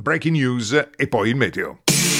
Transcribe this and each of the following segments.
breaking news e poi il meteo.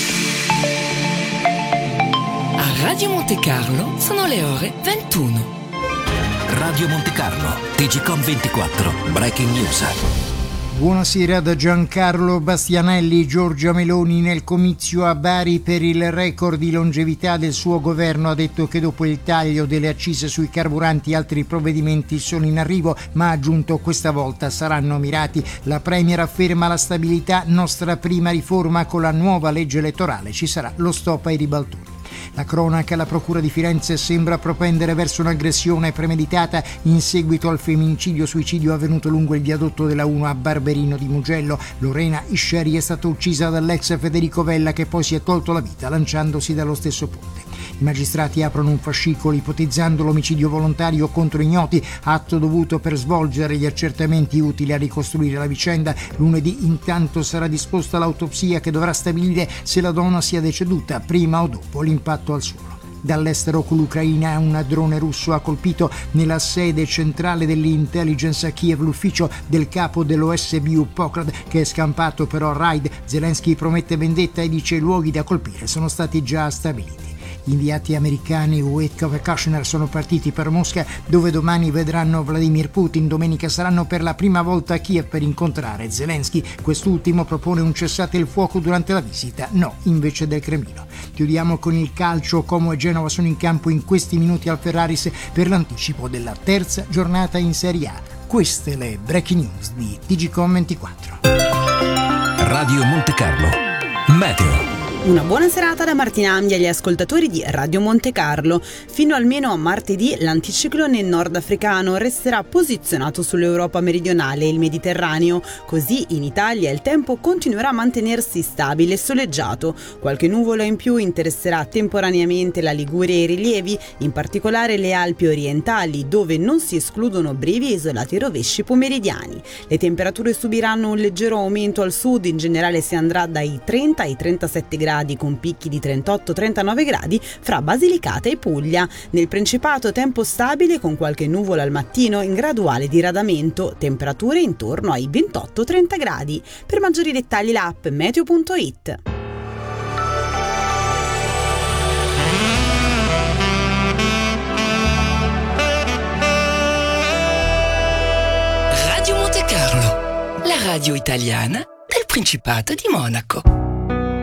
A Radio Monte Carlo sono le ore 21. Radio Monte Carlo, TGcom 24, breaking news. Buonasera da Giancarlo Bastianelli. Giorgia Meloni nel comizio a Bari per il record di longevità del suo governo ha detto che dopo il taglio delle accise sui carburanti altri provvedimenti sono in arrivo, ma ha aggiunto questa volta saranno mirati. La Premier afferma la stabilità, nostra prima riforma, con la nuova legge elettorale ci sarà lo stop ai ribaltoni. La cronaca: la procura di Firenze sembra propendere verso un'aggressione premeditata in seguito al femminicidio-suicidio avvenuto lungo il viadotto della 1 a Barberino di Mugello. Lorena Isceri è stata uccisa dall'ex Federico Vella, che poi si è tolto la vita lanciandosi dallo stesso ponte. I magistrati aprono un fascicolo ipotizzando l'omicidio volontario contro ignoti, atto dovuto per svolgere gli accertamenti utili a ricostruire la vicenda. Lunedì intanto sarà disposta l'autopsia che dovrà stabilire se la donna sia deceduta prima o dopo l'impatto al suolo. Dall'estero, con l'Ucraina, un drone russo ha colpito nella sede centrale dell'intelligence a Kiev l'ufficio del capo dell'OSBU Poklad, che è scampato però al raid. Zelensky promette vendetta e dice i luoghi da colpire sono stati già stabiliti. Gli inviati americani Witkoff e Kushner sono partiti per Mosca, dove domani vedranno Vladimir Putin. Domenica saranno per la prima volta a Kiev per incontrare Zelensky. Quest'ultimo propone un cessate il fuoco durante la visita, no invece del Cremlino. Chiudiamo con il calcio. Como e Genova sono in campo in questi minuti al Ferraris per l'anticipo della terza giornata in Serie A. Queste le breaking news di TGcom 24. Radio Monte Carlo, meteo. Una buona serata da Martina Ambia agli ascoltatori di Radio Monte Carlo. Fino almeno a martedì l'anticiclone nordafricano resterà posizionato sull'Europa meridionale e il Mediterraneo. Così in Italia il tempo continuerà a mantenersi stabile e soleggiato. Qualche nuvola in più interesserà temporaneamente la Liguria e i rilievi, in particolare le Alpi orientali, dove non si escludono brevi e isolati rovesci pomeridiani. Le temperature subiranno un leggero aumento al sud, in generale si andrà dai 30 ai 37 gradi, con picchi di 38-39 gradi fra Basilicata e Puglia. Nel Principato tempo stabile con qualche nuvola al mattino in graduale diradamento, temperature intorno ai 28-30 gradi. Per maggiori dettagli l'app meteo.it. Radio Monte Carlo, la radio italiana del Principato di Monaco.